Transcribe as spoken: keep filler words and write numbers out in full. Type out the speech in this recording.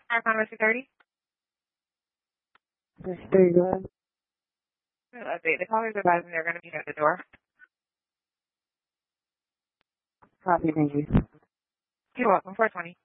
Park on two thirty. This thirty, go ahead. Update. The callers advising they're going to meet at the door. Copy, thank you. You're welcome. four twenty.